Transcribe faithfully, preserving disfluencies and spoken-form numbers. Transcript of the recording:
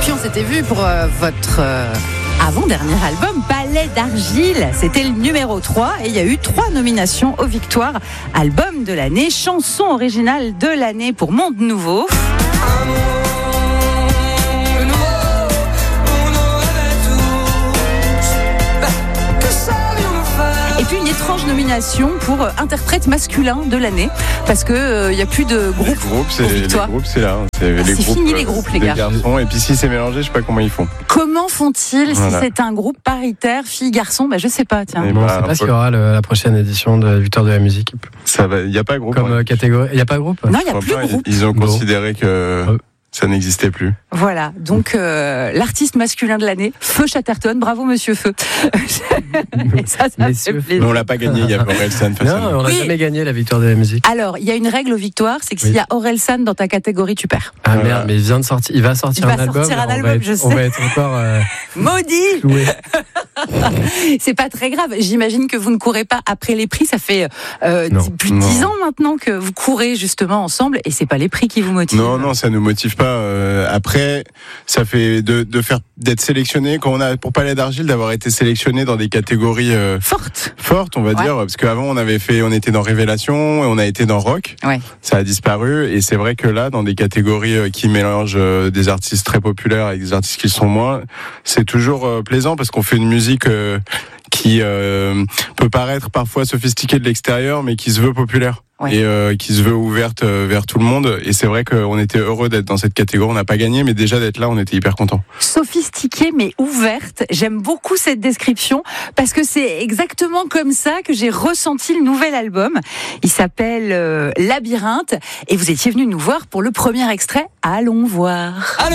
puis on s'était vu pour euh, votre euh, avant-dernier album, Palais d'Argile. C'était le numéro trois et il y a eu trois nominations aux victoires. Album de l'année, chanson originale de l'année pour Monde Nouveau. Et puis une étrange nomination pour euh, interprète masculin de l'année, parce que il euh, y a plus de groupe. Les groupes, c'est, les groupes, c'est là. C'est, ah, les c'est groupes, fini les groupes, les gars. Garçons. Et puis si c'est mélangé, je sais pas comment ils font. Comment font-ils voilà. si c'est un groupe paritaire, filles, garçons? Bah je sais pas, tiens. Et bon, bah, on sait pas ce qu'il y aura le, la prochaine édition de Victoire de la musique. Ça va. Il y a pas de groupe. Comme hein. catégorie. Il y a pas de groupe. Non, il y a plus de groupe. Ils ont Bon. considéré que Ouais. ça n'existait plus. Voilà, donc euh, l'artiste masculin de l'année, Feu Chatterton, bravo Monsieur Feu. Et ça, ça Messieurs. fait plaisir. Mais on l'a pas gagné. Il y avait Orelsan face à Non, nous. on n'a Oui. jamais gagné la Victoire de la musique. Alors, il y a une règle aux victoires, c'est que Oui. s'il y a Orelsan dans ta catégorie, tu perds. Ah Voilà. merde, mais il vient de sortir. Il va sortir Il va un album. sortir un on album, va être, je sais. On va être encore euh, Maudit. cloué. C'est pas très grave. J'imagine que vous ne courez pas après les prix. Ça fait euh, Non. dix- plus de Non. dix ans maintenant que vous courez justement ensemble, et c'est pas les prix qui vous motivent. Non, non, ça nous motive pas. Euh, après, ça fait de, de faire d'être sélectionné quand on a pour Palais d'Argile, d'avoir été sélectionné dans des catégories euh, Forte. fortes, on va Ouais. dire, parce qu'avant on avait fait, on était dans Révélation, et on a été dans Rock. Ouais. Ça a disparu, et c'est vrai que là, dans des catégories euh, qui mélangent euh, des artistes très populaires avec des artistes qui le sont moins, c'est toujours euh, plaisant parce qu'on fait une musique euh, qui euh, peut paraître parfois sophistiquée de l'extérieur, mais qui se veut populaire. Ouais. Et euh, qui se veut ouverte euh, vers tout le monde. Et c'est vrai qu'on était heureux d'être dans cette catégorie. On n'a pas gagné, mais déjà d'être là, on était hyper contents. Sophistiquée mais ouverte. J'aime beaucoup cette description parce que c'est exactement comme ça que j'ai ressenti le nouvel album. Il s'appelle euh, Labyrinthe et vous étiez venu nous voir pour le premier extrait. Allons voir.